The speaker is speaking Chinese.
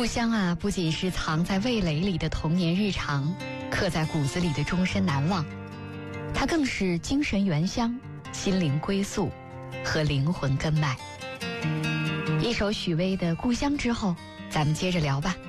乡啊，不仅是藏在味蕾里的童年日常，刻在骨子里的终身难忘，它更是精神原乡、心灵归宿和灵魂根脉。一首许巍的《故乡》之后，咱们接着聊吧。